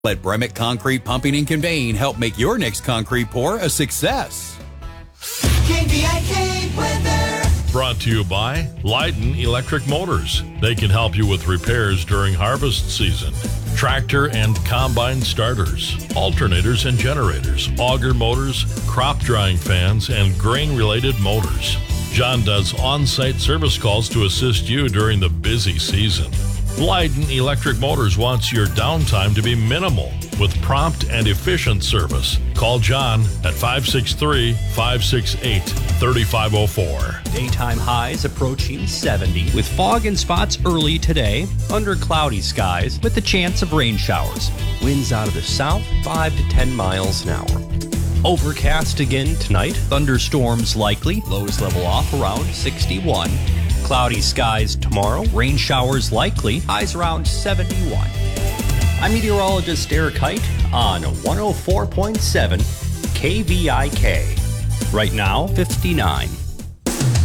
Let Bremick Concrete Pumping and Conveying help make your next concrete pour a success. KVIK weather. Brought to you by Leiden Electric Motors. They can help you with repairs during harvest season. Tractor and combine starters, alternators and generators, auger motors, crop drying fans, and grain-related motors. John does on-site service calls to assist you during the busy season. Leiden Electric Motors wants your downtime to be minimal with prompt and efficient service. Call John at 563-568-3504. Daytime highs approaching 70 with fog and spots early today under cloudy skies with the chance of rain showers. Winds out of the south 5 to 10 miles an hour. Overcast again tonight. Thunderstorms likely. Lows level off around 61. Cloudy skies tomorrow. Rain showers likely. Highs around 71. I'm meteorologist Eric Height on 104.7 KVIK. Right now, 59.